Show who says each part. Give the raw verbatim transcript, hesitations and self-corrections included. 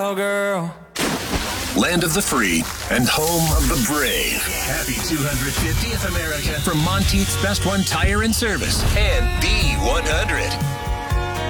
Speaker 1: cowgirl.
Speaker 2: Land of the free and home of the brave.
Speaker 3: Happy two hundred fiftieth, America.
Speaker 2: From Monteith's Best One Tire and Service and B one hundred.